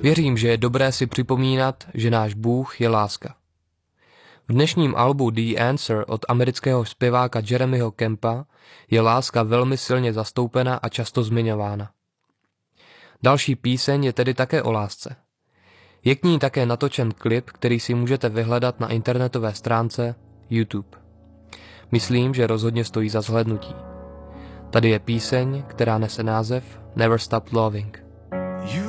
Věřím, že je dobré si připomínat, že náš Bůh je láska. V dnešním albu The Answer od amerického zpěváka Jeremyho Campa je láska velmi silně zastoupena a často zmiňována. Další píseň je tedy také o lásce. Je k ní také natočen klip, který si můžete vyhledat na internetové stránce YouTube. Myslím, že rozhodně stojí za zhlédnutí. Tady je píseň, která nese název Never Stop Loving.